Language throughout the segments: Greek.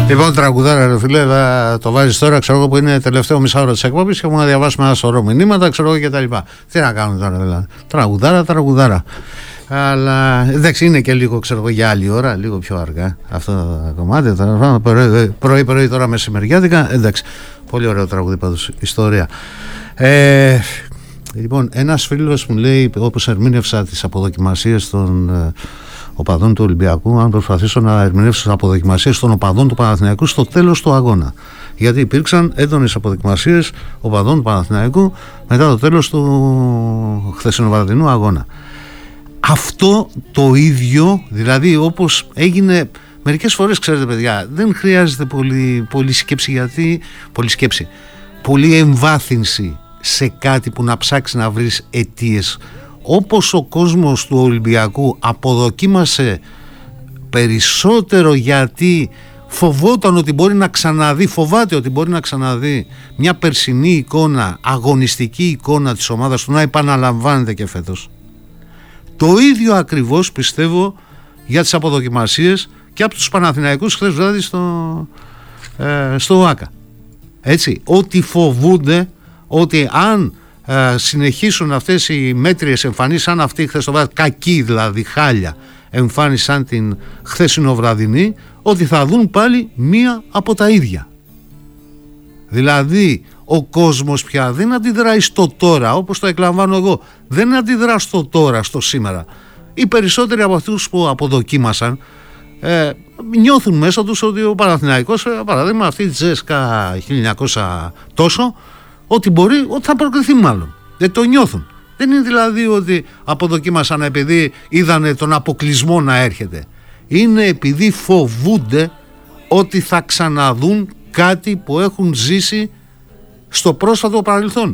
Λοιπόν, τραγουδάρα, ρε φίλε, το βάζεις τώρα, ξέρω εγώ, που είναι τελευταίο μισάωρο της εκπομπής και έχουμε να διαβάσουμε ένα σωρό μηνύματα, ξέρω εγώ και τα λοιπά. Τι να κάνουμε τώρα, δηλαδή. Τραγουδάρα. Αλλά εντάξει, είναι και λίγο, ξέρω εγώ, για άλλη ώρα, λίγο πιο αργά αυτό το κομμάτι. Πρωί τώρα μεσημεριάτικα. Εντάξει, πολύ ωραίο τραγούδι πάντως, ιστορία. Λοιπόν, ένας φίλος μου λέει, όπως ερμήνευσα τις αποδοκιμασίες των οπαδών του Ολυμπιακού, αν προσπαθήσω να ερμηνεύσω τις αποδοκιμασίες των οπαδών του Παναθηναϊκού στο τέλος του αγώνα. Γιατί υπήρξαν έντονες αποδοκιμασίες οπαδών του Παναθηναϊκού μετά το τέλος του χθεσινοβραδινού αγώνα. Αυτό το ίδιο, δηλαδή όπως έγινε μερικές φορές, ξέρετε παιδιά, δεν χρειάζεται πολύ σκέψη, γιατί πολύ εμβάθυνση σε κάτι που να ψάξει να βρεις αιτίες. Όπως ο κόσμος του Ολυμπιακού αποδοκίμασε περισσότερο γιατί φοβάται ότι μπορεί να ξαναδεί μια περσινή εικόνα, αγωνιστική εικόνα της ομάδας του να επαναλαμβάνεται και φέτος. Το ίδιο ακριβώς πιστεύω για τις αποδοκιμασίες και από τους Παναθηναϊκούς χθες βράδυ στο ΟΑΚΑ. Έτσι, ότι φοβούνται ότι αν συνεχίσουν αυτές οι μέτριες εμφανίσεις, σαν αυτή χθες το βράδυ, κακή δηλαδή, χάλια εμφάνιση σαν την χθεσινοβραδινή, ότι θα δουν πάλι μία από τα ίδια. Δηλαδή ο κόσμος πια δεν αντιδράει στο τώρα, όπως το εκλαμβάνω εγώ, δεν αντιδρά στο τώρα, στο σήμερα. Οι περισσότεροι από αυτούς που αποδοκίμασαν νιώθουν μέσα τους ότι ο Παναθηναϊκός, παράδειγμα αυτή τη Τζέσκα 1900 τόσο, ότι θα προκριθεί μάλλον. Δεν το νιώθουν. Δεν είναι δηλαδή ότι αποδοκίμασαν επειδή είδανε τον αποκλεισμό να έρχεται. Είναι επειδή φοβούνται ότι θα ξαναδούν κάτι που έχουν ζήσει στο πρόσφατο παρελθόν.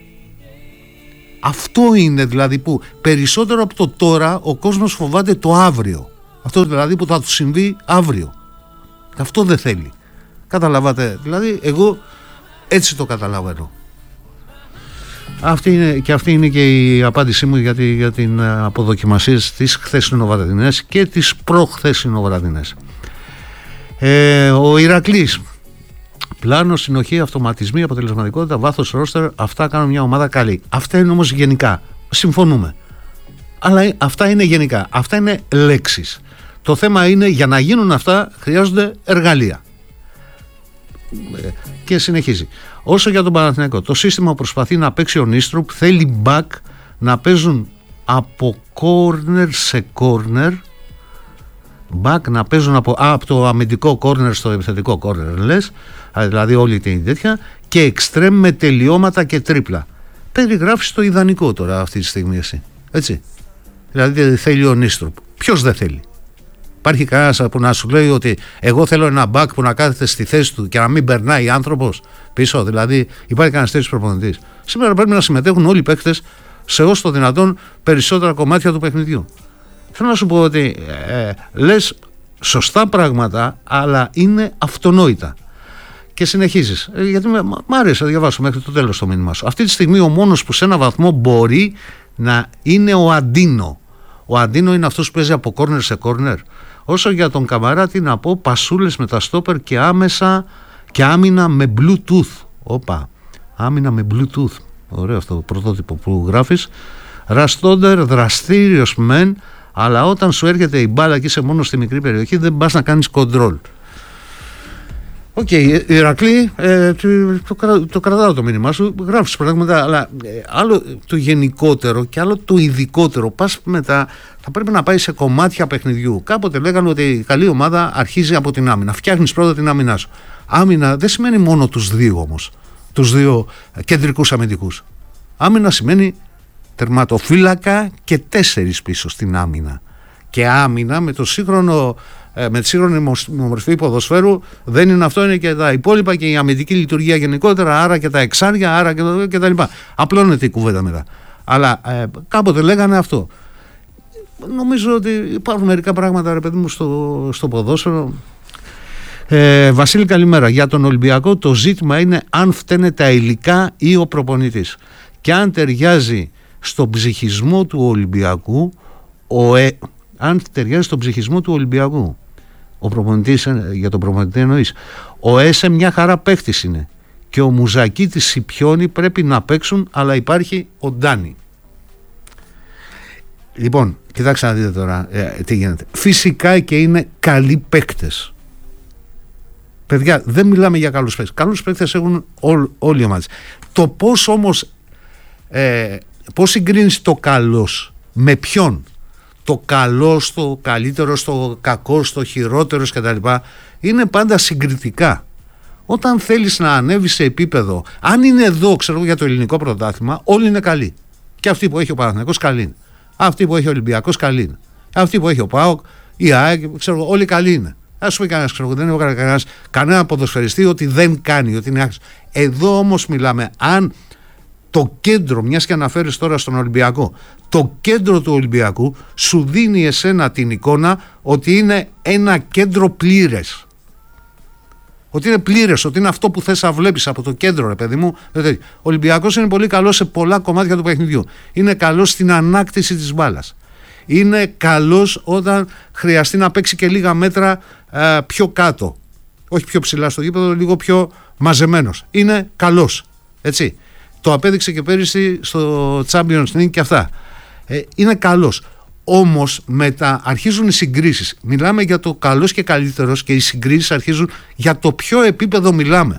Αυτό είναι δηλαδή που περισσότερο από το τώρα ο κόσμος φοβάται το αύριο. Αυτό δηλαδή που θα του συμβεί αύριο. Αυτό δεν θέλει. Καταλαβαίνετε, δηλαδή εγώ έτσι το καταλαβαίνω. Αυτή είναι και η απάντησή μου για την αποδοκιμασία της χθεσινοβραδινές και τις προχθεσινοβραδινές. Ο Ηρακλής, πλάνο, συνοχή, αυτοματισμοί, αποτελεσματικότητα, βάθος ρόστερ, αυτά κάνουν μια ομάδα καλή. Αυτά είναι όμως γενικά, συμφωνούμε, αλλά αυτά είναι γενικά, αυτά είναι λέξεις. Το θέμα είναι, για να γίνουν αυτά χρειάζονται εργαλεία. Και συνεχίζει. Όσο για τον Παναθηναϊκό, το σύστημα που προσπαθεί να παίξει ο Νίστρουπ θέλει back να παίζουν από corner σε corner, back να παίζουν από το αμυντικό corner στο επιθετικό corner, λες, δηλαδή όλη την τέτοια, και εξτρέμ με τελειώματα και τρίπλα. Περιγράφεις το ιδανικό τώρα αυτή τη στιγμή εσύ, έτσι. Δηλαδή θέλει ο Νίστρουπ. Ποιος δεν θέλει? Υπάρχει κανένας που να σου λέει ότι εγώ θέλω ένα back που να κάθεται στη θέση του και να μην περνάει άνθρωπος πίσω? Δηλαδή υπάρχει κανένας τέτοιος προπονητής? Σήμερα πρέπει να συμμετέχουν όλοι οι παίκτες σε όσο το δυνατόν περισσότερα κομμάτια του παιχνιδιού. Θέλω να σου πω ότι λες σωστά πράγματα, αλλά είναι αυτονόητα. Και συνεχίζεις, γιατί μ' άρεσε να διαβάσω μέχρι το τέλος το μήνυμά σου. Αυτή τη στιγμή ο μόνος που σε ένα βαθμό μπορεί να είναι ο Αντίνο. Ο Αντίνο είναι αυτός που παίζει από corner σε corner. Όσο για τον Καμαρά, τι να πω, πασούλες με τα στόπερ και άμεσα και άμυνα με Bluetooth. Όπα, άμυνα με Bluetooth. Ωραίο αυτό το πρωτότυπο που γράφεις. Ραστόντερ, δραστήριος μεν, αλλά όταν σου έρχεται η μπάλα και είσαι μόνο στη μικρή περιοχή δεν πας να κάνεις κοντρόλ. Οκ, Ηρακλή, το κρατάω το μήνυμά σου, γράφεις πράγματα, αλλά άλλο το γενικότερο και άλλο το ειδικότερο. Πας μετά, θα πρέπει να πάει σε κομμάτια παιχνιδιού. Κάποτε λέγανε ότι η καλή ομάδα αρχίζει από την άμυνα. Φτιάχνεις πρώτα την άμυνά σου. Άμυνα δεν σημαίνει μόνο τους δύο όμως, τους δύο κεντρικούς αμυντικούς. Άμυνα σημαίνει τερματοφύλακα και 4 πίσω στην άμυνα. Και άμυνα με το σύγχρονο. Με τη σύγχρονη μορφή ποδοσφαίρου δεν είναι αυτό, είναι και τα υπόλοιπα και η αμυντική λειτουργία γενικότερα, άρα και τα εξάρια, άρα και τα λοιπά. Απλώνεται η κουβέντα μετά. Αλλά κάποτε λέγανε αυτό. Νομίζω ότι υπάρχουν μερικά πράγματα, ρε παιδί μου, στο ποδόσφαιρο. Βασίλη, καλημέρα. Για τον Ολυμπιακό το ζήτημα είναι αν φταίνε τα υλικά ή ο προπονητής. Και αν ταιριάζει στον ψυχισμό του Ολυμπιακού Για τον προπονητή εννοείς. Ο Έσε μια χαρά παίχτης είναι. Και ο Μουζακίτης, Σιπιόνι πρέπει να παίξουν, αλλά υπάρχει ο Ντάνι. Λοιπόν, κοιτάξτε να δείτε τώρα τι γίνεται. Φυσικά και είναι καλοί παίκτες. Παιδιά, δεν μιλάμε για καλούς παίκτες. Καλούς παίκτες έχουν όλοι οι ομάδες. Το πώς όμως, πώς συγκρίνεις το καλός με ποιον? Το καλό στο καλύτερο, στο κακό, στο χειρότερο κτλ. Είναι πάντα συγκριτικά. Όταν θέλεις να ανέβεις σε επίπεδο, αν είναι εδώ, ξέρω για το ελληνικό πρωτάθλημα, όλοι είναι καλοί. Και αυτοί που έχει ο Παναθηναϊκός καλοί είναι. Αυτοί που έχει ο Ολυμπιακός καλοί είναι. Αυτοί που έχει ο ΠΑΟΚ, η ΑΕΚ, ξέρω, όλοι καλοί είναι. Ας πούμε κανένας, ξέρω, δεν έχω κανένα ποδοσφαιριστή ότι δεν κάνει, ότι είναι άξιος. Εδώ όμως μιλάμε, αν το κέντρο, μιας και αναφέρεις τώρα στον Ολυμπιακό, το κέντρο του Ολυμπιακού σου δίνει εσένα την εικόνα ότι είναι ένα κέντρο πλήρες. Ότι είναι πλήρες, ότι είναι αυτό που θες να βλέπεις από το κέντρο, ρε παιδί μου. Ο Ολυμπιακός είναι πολύ καλός σε πολλά κομμάτια του παιχνιδιού. Είναι καλός στην ανάκτηση της μπάλας. Είναι καλός όταν χρειαστεί να παίξει και λίγα μέτρα πιο κάτω. Όχι πιο ψηλά στο γήπεδο, λίγο πιο μαζεμένος. Είναι καλός. Έτσι. Το απέδειξε και πέρυσι στο Champions League και αυτά. Είναι καλός. Όμως μετά αρχίζουν οι συγκρίσεις. Μιλάμε για το καλός και καλύτερος και οι συγκρίσεις αρχίζουν για το ποιο επίπεδο μιλάμε.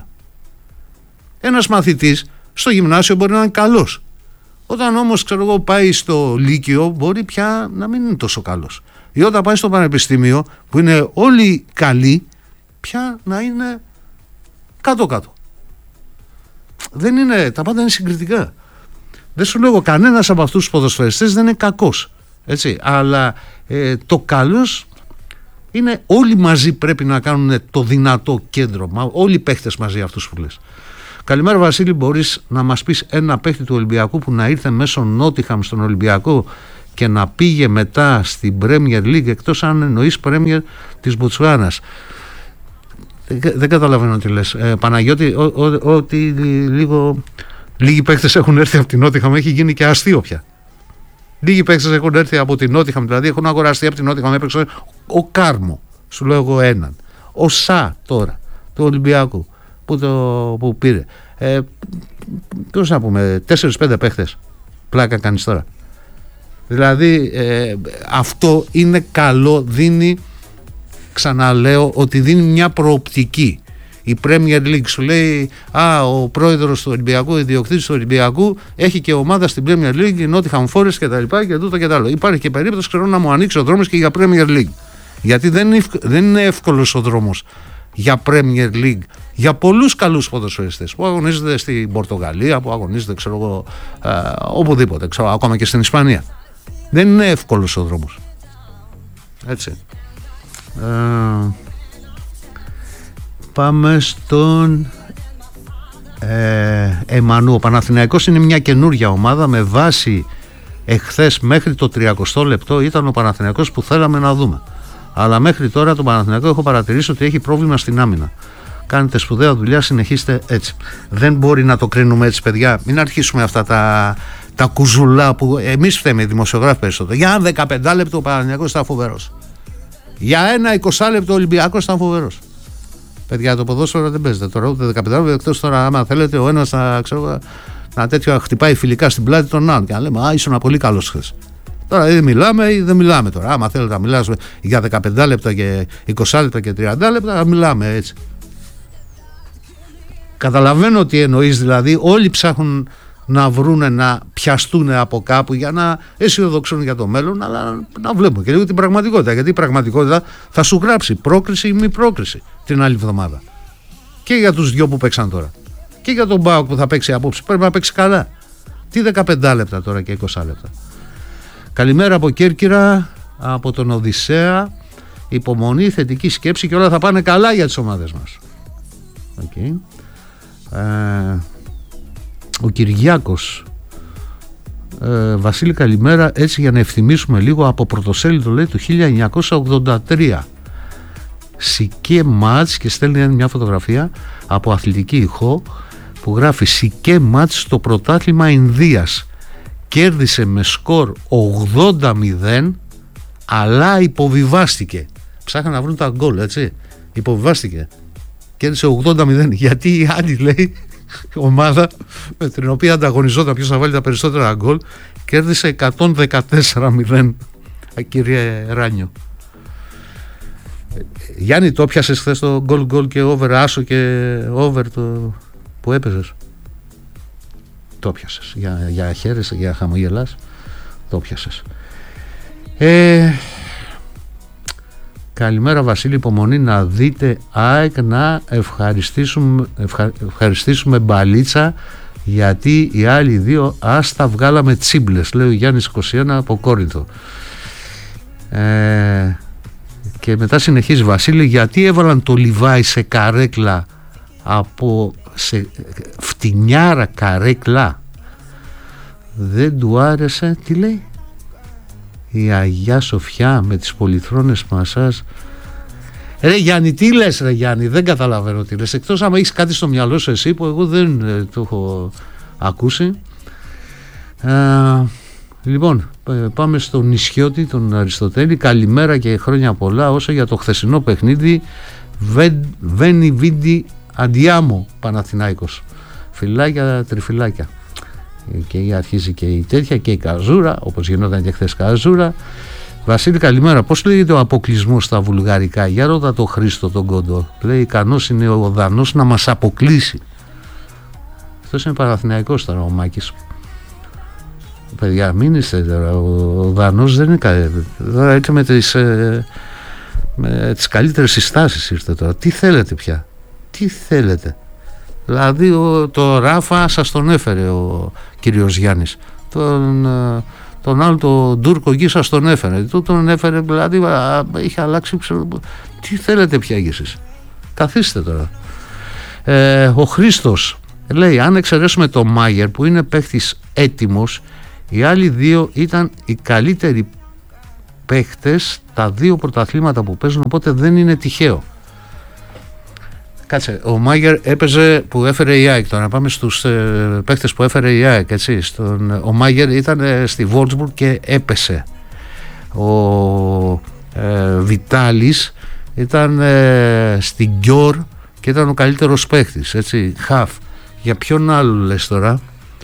Ένας μαθητής στο γυμνάσιο μπορεί να είναι καλός. Όταν όμως, ξέρω εγώ, πάει στο λύκειο μπορεί πια να μην είναι τόσο καλός. Ή όταν πάει στο πανεπιστήμιο που είναι όλοι καλοί, πια να είναι κάτω-κάτω. Δεν είναι, τα πάντα είναι συγκριτικά. Δεν σου λέω, κανένας από αυτούς τους ποδοσφαιριστές δεν είναι κακός. Έτσι, αλλά το καλός είναι όλοι μαζί πρέπει να κάνουν το δυνατό κέντρο. Όλοι οι παίχτες μαζί αυτούς που λες. Καλημέρα Βασίλη, μπορείς να μας πεις ένα παίχτη του Ολυμπιακού που να ήρθε μέσω Νότιχαμ στον Ολυμπιακό και να πήγε μετά στην Premier League, εκτός αν εννοείς Premier της Μποτσουάνας? Δεν καταλαβαίνω τι λες, Παναγιώτη. Ότι λίγοι παίχτες έχουν έρθει από την Νότιχαμ έχει γίνει και αστείο πια. Λίγοι παίκτες έχουν έρθει από την Νότιχαμ, δηλαδή έχουν αγοραστεί από την Νότιχαμ. Έπαιξε ο Κάρμο, σου λέω εγώ έναν. Ο Σα τώρα, του Ολυμπιακού, που πήρε. Πώς να πούμε, 4-5 παίκτες. Πλάκα κάνεις τώρα. Δηλαδή αυτό είναι καλό, δίνει, ξαναλέω, ότι δίνει μια προοπτική. Η Premier League σου λέει, ο πρόεδρος του Ολυμπιακού, ο ιδιοκτήτης του Ολυμπιακού έχει και ομάδα στην Premier League, η Nottingham Forest και τα λοιπά και τούτο και τα άλλο. Υπάρχει και περίπτωση, ξέρω, να μου ανοίξει ο δρόμος και για Premier League. Γιατί δεν είναι εύκολος ο δρόμος για Premier League για πολλούς καλούς ποδοσφαιριστές που αγωνίζονται στην Πορτογαλία, που αγωνίζονται, ξέρω εγώ, οπουδήποτε, ξέρω, ακόμα και στην Ισπανία. Δεν είναι εύκολος ο δρόμος. Έτσι. Πάμε στον Εμμανού. Ο Παναθηναϊκός είναι μια καινούργια ομάδα με βάση εχθές μέχρι το 30 λεπτό ήταν ο Παναθηναϊκός που θέλαμε να δούμε. Αλλά μέχρι τώρα τον Παναθηναϊκό έχω παρατηρήσει ότι έχει πρόβλημα στην άμυνα. Κάνετε σπουδαία δουλειά, συνεχίστε έτσι. Δεν μπορεί να το κρίνουμε έτσι, παιδιά. Μην αρχίσουμε αυτά τα κουζουλά που εμείς φταίμε, οι δημοσιογράφοι περισσότερο. Για ένα 15 λεπτό ο Παναθηναϊκός ήταν φοβερός. Για ένα 20 λεπτό ο Ολυμπιακός ήταν φοβερός. Παιδιά, το ποδόσφαιρο δεν παίζεται τώρα ούτε 15 λεπτό. Εκτός τώρα, άμα θέλετε, ο ένας να τέτοιο χτυπάει φιλικά στην πλάτη των άλλων και να λέμε, ήσουν πολύ καλός χθες. Τώρα δεν μιλάμε ή δεν μιλάμε τώρα. Άμα θέλετε να μιλάς για 15 λεπτά και 20 λεπτά και 30 λεπτά, να μιλάμε έτσι. Καταλαβαίνω τι εννοείς, δηλαδή όλοι ψάχνουν να βρούνε, να πιαστούν από κάπου για να αισιοδοξούν για το μέλλον, αλλά να βλέπουμε και λίγο την πραγματικότητα, γιατί η πραγματικότητα θα σου γράψει πρόκριση ή μη πρόκριση την άλλη εβδομάδα και για τους δυο που παίξαν τώρα και για τον ΠΑΟΚ που θα παίξει απόψε. Πρέπει να παίξει καλά. Τι 15 λεπτά τώρα και 20 λεπτά. Καλημέρα από Κέρκυρα, από τον Οδυσσέα. Υπομονή, θετική σκέψη και όλα θα πάνε καλά για τις ομάδες μας. Okay. Ο Κυριάκος, Βασίλη καλημέρα, έτσι για να ευθυμίσουμε λίγο από πρωτοσέλιδο, λέει, του 1983 Σικέ Μάτς, και στέλνει μια φωτογραφία από αθλητική ηχό που γράφει Σικέ Μάτς στο πρωτάθλημα Ινδίας, κέρδισε με σκορ 80-0 αλλά υποβιβάστηκε. Ψάχναν να βρουν τα γκολ, έτσι. Υποβιβάστηκε. Κέρδισε 80-0. Γιατί η άλλη, λέει, ομάδα με την οποία ανταγωνιζόταν ποιος θα βάλει τα περισσότερα γκολ, κέρδισε 114-0. Κύριε Ράνιο. Γιάννη, το πιάσες χθες το γκολ και over, άσο και over το που έπαιζες? Το πιάσες. Για χαίρεσαι, για χαμογελάς. Το πιάσες. Καλημέρα Βασίλη, υπομονή να δείτε ΑΕΚ, να ευχαριστήσουμε μπαλίτσα, γιατί οι άλλοι δύο άστα βγάλαμε τσίμπλες, λέει ο Γιάννης 21 από Κόρινθο. Και μετά συνεχίζει, Βασίλη, γιατί έβαλαν το Λιβάι σε καρέκλα, σε φτηνιάρα καρέκλα? Δεν του άρεσε, τι λέει, η Αγιά Σοφιά με τις πολυθρόνες μασάζ? Ρε Γιάννη, τι λες ρε Γιάννη? Δεν καταλαβαίνω τι λες, εκτός άμα έχεις κάτι στο μυαλό σου εσύ που εγώ δεν το έχω ακούσει. Λοιπόν, πάμε στον Νησιώτη, τον Αριστοτέλη. Καλημέρα και χρόνια πολλά. Όσο για το χθεσινό παιχνίδι, Βένι Βίντι Αντιάμο Παναθηνάικος. Φιλάκια, τριφυλάκια. Και αρχίζει και η τέτοια και η καζούρα, όπως γινόταν και χθες καζούρα. Βασίλη, καλημέρα. Πώς λέγεται ο αποκλεισμός στα βουλγαρικά? Για ρώτα το Χρήστο τον Κόντο. Λέει, ικανός είναι ο Δανός να μας αποκλείσει. Αυτός είναι Παναθηναϊκός τώρα ο Μάκης. Παιδιά, μην είστε τώρα. Ο Δανός δεν είναι κάτι. Τώρα έτσι με τις καλύτερες συστάσεις ήρθε τώρα. Τι θέλετε πια? Τι θέλετε? Δηλαδή το Ράφα σας τον έφερε ο κύριος Γιάννης. Τον άλλο τον Τούρκο εκεί σας τον έφερε. Τον έφερε, δηλαδή είχε αλλάξει. Τι θέλετε πια εσείς? Καθίστε τώρα. Ο Χρήστος λέει, αν εξαιρέσουμε το Μάγερ που είναι παίχτης έτοιμος, οι άλλοι δύο ήταν οι καλύτεροι παίχτες τα δύο πρωταθλήματα που παίζουν, οπότε δεν είναι τυχαίο. Κάτσε, ο Μάγερ έπαιζε που έφερε η ΑΕΚ. Τώρα να πάμε στους παίχτες που έφερε η ΑΕΚ, έτσι. Ο Μάγερ ήταν στη Βόρτσμπουργκ και έπεσε. Ο Βιτάλης ήταν στην Γκιόρ και ήταν ο καλύτερος παίχτης, έτσι. Χαφ. Για ποιον άλλο λες τώρα?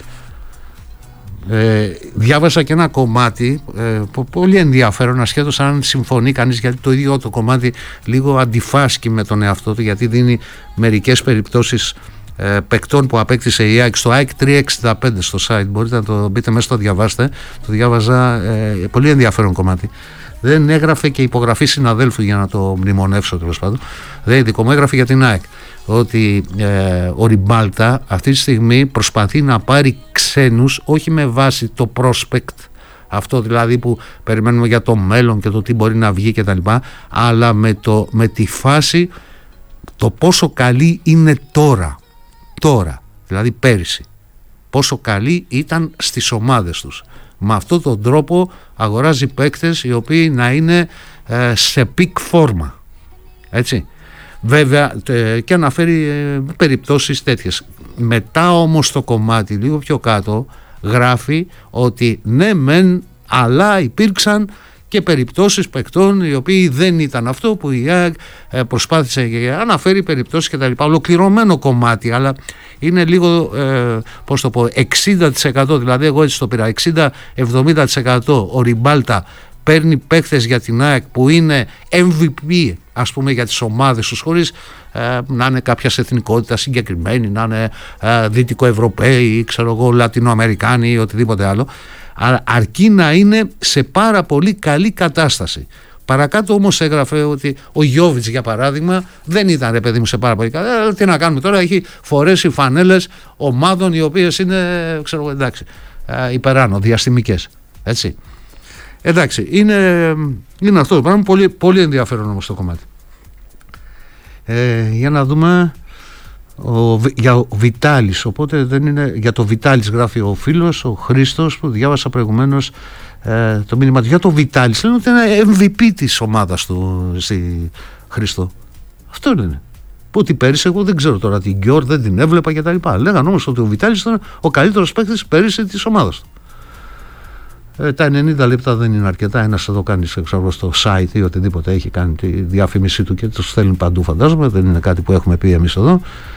Διάβασα και ένα κομμάτι πολύ ενδιαφέρον, ασχέτως αν συμφωνεί κανείς, γιατί το ίδιο το κομμάτι λίγο αντιφάσκει με τον εαυτό του, γιατί δίνει μερικές περιπτώσεις παικτών που απέκτησε η ΑΕΚ στο ΑΕΚ 365 στο site. Μπορείτε να το μπείτε μέσα, το διαβάστε. Το διάβαζα, πολύ ενδιαφέρον κομμάτι. Δεν έγραφε και υπογραφή συναδέλφου για να το μνημονεύσω, τέλος πάντων. Δεν δικό μου, έγραφε για την ΑΕΚ ότι ο Ριμπάλτα αυτή τη στιγμή προσπαθεί να πάρει ξένους, όχι με βάση το prospect, αυτό δηλαδή που περιμένουμε για το μέλλον και το τι μπορεί να βγει κτλ, αλλά με τη φάση το πόσο καλή είναι τώρα, δηλαδή πέρυσι, πόσο καλή ήταν στις ομάδες τους. Με αυτόν τον τρόπο αγοράζει παίκτες οι οποίοι να είναι σε peak φόρμα, έτσι. Βέβαια και αναφέρει περιπτώσεις τέτοιες. Μετά όμως το κομμάτι λίγο πιο κάτω γράφει ότι ναι μεν, αλλά υπήρξαν και περιπτώσεις παικτών οι οποίοι δεν ήταν αυτό που η ΑΕΚ προσπάθησε και αναφέρει περιπτώσεις και τα λοιπά. Ολοκληρωμένο κομμάτι, αλλά είναι λίγο πώς το πω, 60%, δηλαδή εγώ έτσι το πήρα, 60-70% ο Ριμπάλτα παίρνει παίκτες για την ΑΕΚ που είναι MVP, ας πούμε, για τις ομάδες τους, χωρίς να είναι κάποιας εθνικότητας συγκεκριμένη, να είναι Δυτικοευρωπαίοι, ξέρω εγώ, Λατινοαμερικάνοι ή οτιδήποτε άλλο, αρκεί να είναι σε πάρα πολύ καλή κατάσταση. Παρακάτω όμως έγραφε ότι ο Γιώβιτς, για παράδειγμα, δεν ήταν, ρε παιδί μου, σε πάρα πολύ καλά. Τι να κάνουμε τώρα, έχει φορέσει φανέλες ομάδων οι οποίες είναι, ξέρω, εντάξει, υπεράνω, διαστημικές, έτσι. Εντάξει, είναι αυτό το πράγμα, πολύ, πολύ ενδιαφέρον όμως το κομμάτι. Για να δούμε για ο Βιτάλης, οπότε δεν είναι, για το Βιτάλης γράφει ο φίλος, ο Χρήστος, που διάβασα προηγουμένως το μήνυμα του. Για το Βιτάλης λένε ότι είναι MVP της ομάδας του, στη Χρήστο. Αυτό λένε. Που ότι πέρυσι, εγώ δεν ξέρω τώρα, την Γκιόρ δεν την έβλεπα κτλ. Λέγαν όμως ότι ο Βιτάλης ήταν ο καλύτερος παίκτης πέρυσι της ομάδας του. Τα 90 λεπτά δεν είναι αρκετά. Ένας θα το κάνει στο site ή οτιδήποτε, έχει κάνει τη διαφήμιση του και τους στέλνουν παντού, φαντάζομαι. Δεν είναι κάτι που έχουμε πει εμείς εδώ.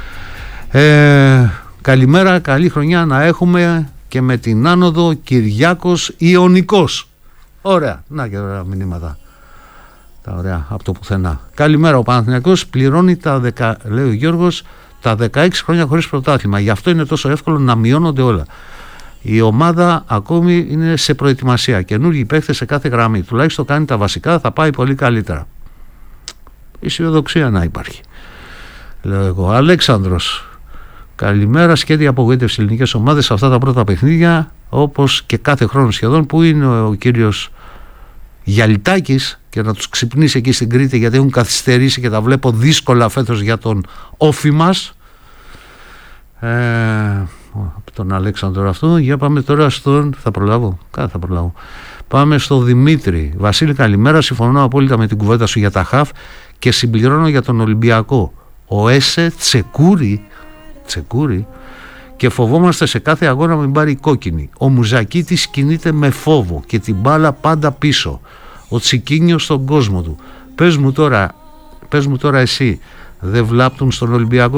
Καλημέρα, καλή χρονιά να έχουμε και με την άνοδο Κυριάκος Ιωνικός. Ωραία, να και ωραία μηνύματα. Τα ωραία, από το πουθενά. Καλημέρα, ο Παναθηναϊκός πληρώνει λέει ο Γιώργος, τα 16 χρόνια χωρίς πρωτάθλημα. Γι' αυτό είναι τόσο εύκολο να μειώνονται όλα. Η ομάδα ακόμη είναι σε προετοιμασία. Καινούργιοι παίχτες σε κάθε γραμμή. Τουλάχιστον κάνει τα βασικά, θα πάει πολύ καλύτερα. Αισιοδοξία να υπάρχει. Λέω εγώ. Αλέξανδρος. Καλημέρα. Σχέδια απογοήτευση ελληνικές ομάδες σε αυτά τα πρώτα παιχνίδια, όπως και κάθε χρόνο σχεδόν. Πού είναι ο κύριος Γιαλιτάκης και να τους ξυπνήσει εκεί στην Κρήτη, γιατί έχουν καθυστερήσει και τα βλέπω δύσκολα φέτος για τον όφη μας. Από τον Αλέξανδρο αυτό. Για πάμε τώρα στον... Θα προλάβω. Πάμε στο Δημήτρη. Βασίλη, καλημέρα. Συμφωνώ απόλυτα με την κουβέντα σου για τα χαφ και συμπληρώνω για τον Ολυμπιακό. Ο Έσε Τσεκούρι και φοβόμαστε σε κάθε αγώνα μην πάρει κόκκινη. Ο Μουζακίτης κινείται με φόβο και την μπάλα πάντα πίσω. Ο Τσικίνιος στον κόσμο του. Πες μου τώρα εσύ, δεν βλέπουν στον Ολυμπιακό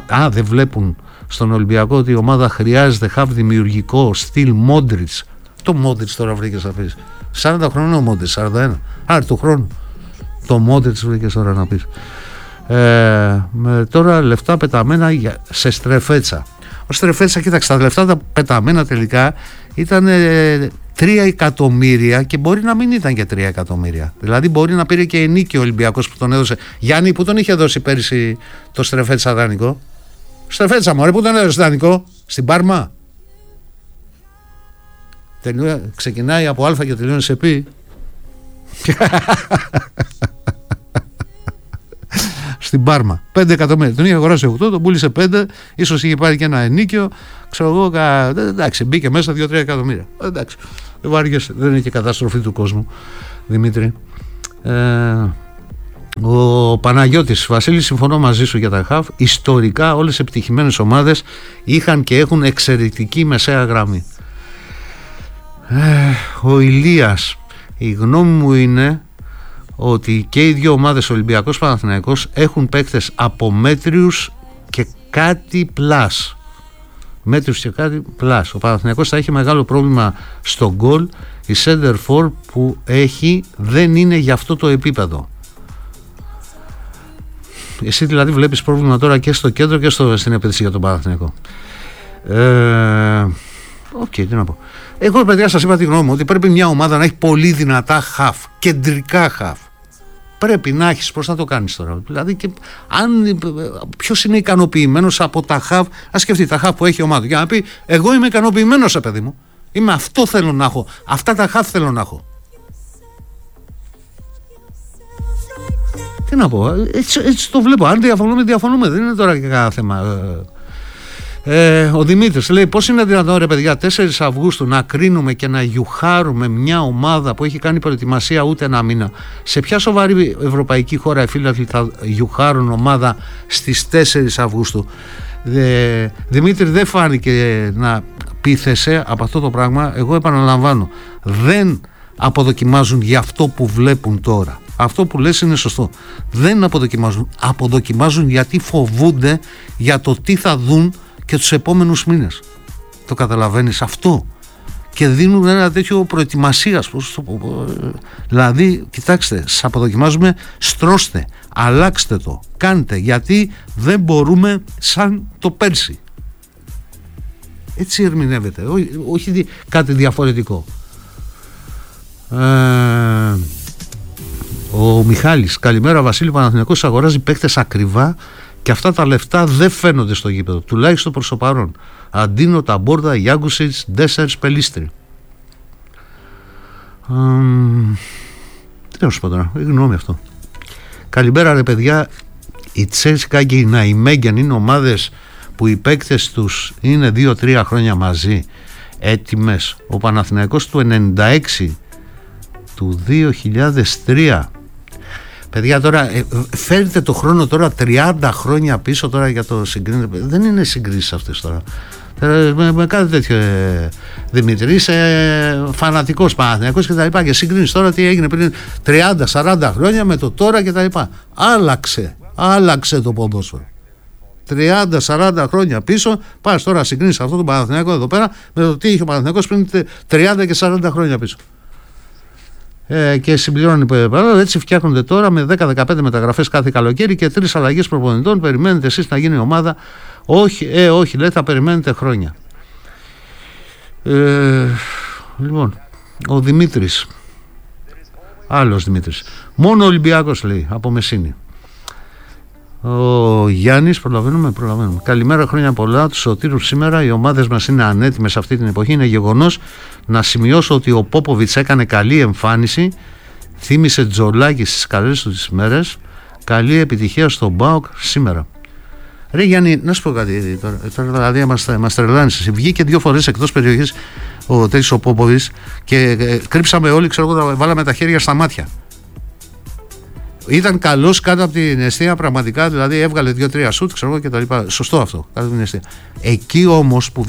ότι η ομάδα χρειάζεται χαφ δημιουργικό στυλ Μόντριτς. Το Μόντριτς τώρα βρήκες να πεις. 40 χρόνων ο Μόντριτς, 41. Άρα του χρόνου. Το Μόντριτς βρήκες τώρα να πεις. Με τώρα λεφτά πεταμένα σε Στρεφέτσα. Ο Στρεφέτσα, κοίταξε, τα λεφτά τα πεταμένα τελικά ήταν 3 εκατομμύρια και μπορεί να μην ήταν και 3 εκατομμύρια. Δηλαδή μπορεί να πήρε και ενίκιο ο Ολυμπιακός που τον έδωσε. Γιάννη, που τον είχε δώσει πέρυσι το Στρεφέτσα δανεικό? Στρεφέτσα, μωρέ, που τον έδωσε δανεικό? Στην Πάρμα. Ξεκινάει από Α και τελειώνει σε Π. Στην Πάρμα. 5 εκατομμύρια. Τον είχε αγοράσει 8, τον πούλησε 5, ίσως είχε πάρει και ένα ενίκιο. Ξέρω εγώ, εντάξει, μπήκε μέσα 2-3 εκατομμύρια. Εντάξει, δεν βάριεσαι, δεν είναι και καταστροφή του κόσμου, Δημήτρη. Ο Παναγιώτης, Βασίλη, συμφωνώ μαζί σου για τα χαφ. Ιστορικά όλες οι επιτυχημένες ομάδες είχαν και έχουν εξαιρετική μεσαία γραμμή. Ο Ηλίας, η γνώμη μου είναι ότι και οι δύο ομάδες, Ολυμπιακός Παναθηναϊκός, έχουν παίκτες από μέτριους και κάτι πλάς. Μέτριους και κάτι πλάς. Ο Παναθηναϊκός θα έχει μεγάλο πρόβλημα στο γκολ. Η center for που έχει δεν είναι για αυτό το επίπεδο. Εσύ δηλαδή βλέπεις πρόβλημα τώρα και στο κέντρο και στην επίθεση για τον Παναθηναϊκό. Τι να πω. Εγώ, παιδιά, σας είπα τη γνώμη μου ότι πρέπει μια ομάδα να έχει πολύ δυνατά χαφ, κεντρικά χαφ. Πρέπει να έχεις, πώς θα το κάνεις τώρα? Δηλαδή, ποιος είναι ικανοποιημένος από τα χαφ? Ας σκεφτεί τα χαφ που έχει η ομάδα για να πει: εγώ είμαι ικανοποιημένος, παιδί μου. Αυτό θέλω να έχω. Αυτά τα χαφ θέλω να έχω. Τι να πω, έτσι το βλέπω. Αν διαφωνούμε, δεν είναι τώρα και κανένα θέμα. Ο Δημήτρης λέει: πώς είναι δυνατόν, ρε παιδιά, 4 Αυγούστου να κρίνουμε και να γιουχάρουμε μια ομάδα που έχει κάνει προετοιμασία ούτε ένα μήνα? Σε ποια σοβαρή ευρωπαϊκή χώρα οι φίλοι θα γιουχάρουν ομάδα στις 4 Αυγούστου? Δημήτρη, δεν φάνηκε να πείθεσαι από αυτό το πράγμα. Εγώ επαναλαμβάνω, δεν αποδοκιμάζουν για αυτό που βλέπουν τώρα. Αυτό που λες είναι σωστό. Δεν αποδοκιμάζουν. Αποδοκιμάζουν γιατί φοβούνται για το τι θα δουν και τους επόμενους μήνες. Το καταλαβαίνεις αυτό? Και δίνουν ένα τέτοιο προετοιμασίας. Δηλαδή, κοιτάξτε, σας αποδοκιμάζουμε, στρώστε, αλλάξτε το, κάντε, γιατί δεν μπορούμε σαν το πέρσι. Έτσι ερμηνεύεται, όχι κάτι διαφορετικό. Ο Μιχάλης, καλημέρα Βασίλη, Παναθηναϊκός αγοράζει παίκτες ακριβά και αυτά τα λεφτά δεν φαίνονται στο γήπεδο, τουλάχιστον προς το παρόν. Αντίνο, Ταμπόρδα, Γιάγκουσιτς, Ντέσσερς, Πελίστρη. Τι να σου πω τώρα, γνώμη αυτό. Καλημέρα ρε παιδιά. Η Τσέσικα και η Ναϊμέγγεν είναι ομάδες που οι παίκτες τους είναι 2-3 χρόνια μαζί έτοιμες. Ο Παναθηναϊκός του 96, του 2003. Παιδιά, τώρα φέρετε το χρόνο τώρα 30 χρόνια πίσω τώρα για το συγκρίνετε. Δεν είναι συγκρίσεις αυτές τώρα. Με κάθε τέτοιο, Δημήτρη. Είσαι φανατικός Παναθηναϊκός και τα λοιπά. Και συγκρίνεις τώρα τι έγινε πριν 30-40 χρόνια με το τώρα και τα λοιπά. Άλλαξε το ποδόσφαιρο. 30-40 χρόνια πίσω, πας τώρα συγκρίνεις αυτό το Παναθηναϊκό εδώ πέρα με το τι είχε ο Παναθηναϊκός πριν 30 και 40 χρόνια πίσω. Και συμπληρώνει έτσι φτιάχνονται τώρα με 10-15 μεταγραφές κάθε καλοκαίρι και 3 αλλαγές προπονητών. Περιμένετε εσείς να γίνει η ομάδα? Όχι, λέει, θα περιμένετε χρόνια. Λοιπόν, ο Δημήτρης, άλλος Δημήτρης, μόνο Ολυμπιακός, λέει, από Μεσίνη. Ο Γιάννης, προλαβαίνουμε. Καλημέρα, χρόνια πολλά. Του Σωτήρου σήμερα. Οι ομάδες μας είναι ανέτοιμες αυτή την εποχή. Είναι γεγονός. Να σημειώσω ότι ο Πόποβιτς έκανε καλή εμφάνιση. Θύμισε Τζολάκη στις καλές του τις μέρες. Καλή επιτυχία στον ΠΑΟΚ σήμερα. Ρε Γιάννη, να σου πω κάτι τώρα, δηλαδή μας τρελάνεις. Βγήκε 2 φορές εκτός περιοχής ο Πόποβιτς και κρύψαμε όλοι, βάλαμε τα χέρια στα μάτια. Ήταν καλός κάτω από την εστία, πραγματικά, δηλαδή έβγαλε 2-3 σουτ, και τα λοιπά. Σωστό αυτό, κάτω από την εστία. Εκεί όμως που